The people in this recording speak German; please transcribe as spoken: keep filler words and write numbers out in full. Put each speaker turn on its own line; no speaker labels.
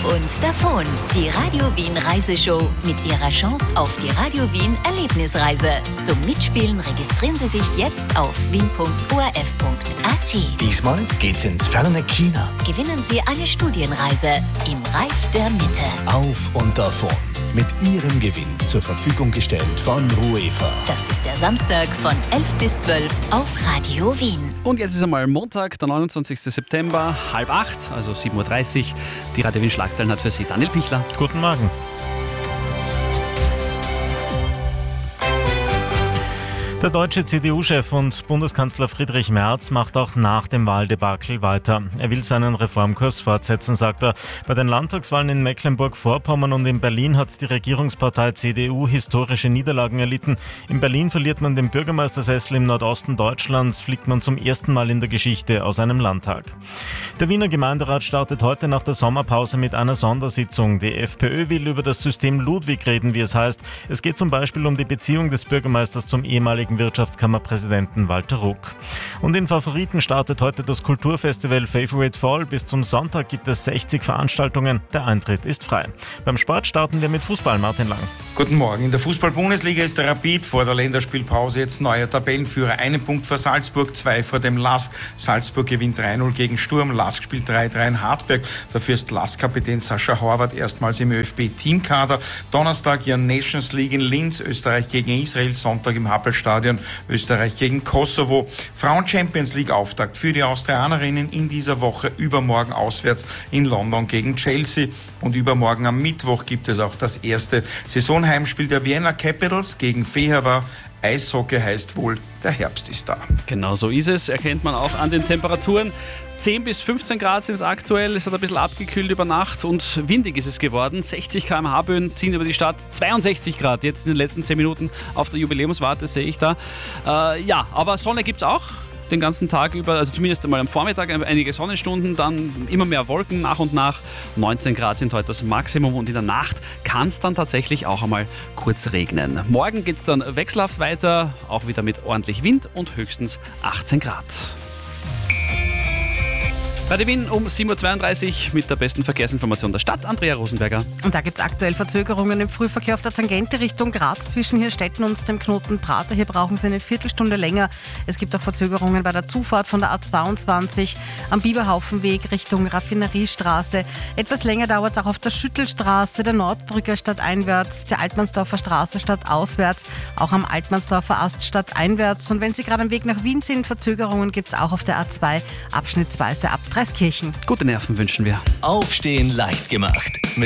Auf und davon. Die Radio Wien Reiseshow mit ihrer Chance auf die Radio Wien Erlebnisreise. Zum Mitspielen registrieren Sie sich jetzt auf wien punkt o r f punkt a t.
Diesmal geht's ins ferne China.
Gewinnen Sie eine Studienreise im Reich der Mitte.
Auf und davon. Mit Ihrem Gewinn zur Verfügung gestellt von UEFA.
Das ist der Samstag von elf bis zwölf auf Radio Wien.
Und jetzt ist einmal Montag, der neunundzwanzigsten September, halb acht, also sieben Uhr dreißig. Die Radio Wien Schlagzeilen hat für Sie Daniel Pichler.
Guten Morgen. Der deutsche C D U-Chef und Bundeskanzler Friedrich Merz macht auch nach dem Wahldebakel weiter. Er will seinen Reformkurs fortsetzen, sagt er. Bei den Landtagswahlen in Mecklenburg-Vorpommern und in Berlin hat die Regierungspartei C D U historische Niederlagen erlitten. In Berlin verliert man den Bürgermeistersessel, im Nordosten Deutschlands fliegt man zum ersten Mal in der Geschichte aus einem Landtag. Der Wiener Gemeinderat startet heute nach der Sommerpause mit einer Sondersitzung. Die FPÖ will über das System Ludwig reden, wie es heißt. Es geht zum Beispiel um die Beziehung des Bürgermeisters zum ehemaligen Wirtschaftskammerpräsidenten Walter Ruck. Und in Favoriten startet heute das Kulturfestival Favorite Fall. Bis zum Sonntag gibt es sechzig Veranstaltungen. Der Eintritt ist frei. Beim Sport starten wir mit Fußball. Martin Lang.
Guten Morgen. In der Fußball-Bundesliga ist der Rapid vor der Länderspielpause jetzt neuer Tabellenführer. Einen Punkt vor Salzburg, zwei vor dem Lask. Salzburg gewinnt drei null gegen Sturm. Lask spielt drei drei in Hartberg. Dafür ist Lask-Kapitän Sascha Horvath erstmals im ÖFB-Teamkader. Donnerstag ja Nations League in Linz. Österreich gegen Israel. Sonntag im Happelstadion Österreich gegen Kosovo. Frauen-Champions League-Auftakt für die Austrianerinnen in dieser Woche. Übermorgen auswärts in London gegen Chelsea. Und übermorgen am Mittwoch gibt es auch das erste Saisonheimspiel der Vienna Capitals gegen Fehervar. Eishockey heißt wohl, der Herbst ist da.
Genau so ist es, erkennt man auch an den Temperaturen. zehn bis fünfzehn Grad sind es aktuell, es hat ein bisschen abgekühlt über Nacht und windig ist es geworden. sechzig Kilometer pro Stunde Böen ziehen über die Stadt, zweiundsechzig Grad jetzt in den letzten zehn Minuten auf der Jubiläumswarte sehe ich da. Äh, ja, aber Sonne gibt es auch. Den ganzen Tag über, also zumindest einmal am Vormittag einige Sonnenstunden, dann immer mehr Wolken nach und nach. neunzehn Grad sind heute das Maximum und in der Nacht kann es dann tatsächlich auch einmal kurz regnen. Morgen geht es dann wechselhaft weiter, auch wieder mit ordentlich Wind und höchstens achtzehn Grad. Radio Wien um sieben Uhr zweiunddreißig mit der besten Verkehrsinformation der Stadt, Andrea Rosenberger.
Und da gibt es aktuell Verzögerungen im Frühverkehr auf der Tangente Richtung Graz zwischen Hirstetten und dem Knoten Prater. Hier brauchen Sie eine Viertelstunde länger. Es gibt auch Verzögerungen bei der Zufahrt von der A zweiundzwanzig am Biberhaufenweg Richtung Raffineriestraße. Etwas länger dauert es auch auf der Schüttelstraße, der Nordbrücker stadteinwärts, der Altmannsdorfer Straße stadtauswärts, auch am Altmannsdorfer Ast stadteinwärts. Und wenn Sie gerade am Weg nach Wien sind, Verzögerungen gibt es auch auf der A zwei abschnittsweise ab Dreiskirchen.
Gute Nerven wünschen wir.
Aufstehen leicht gemacht.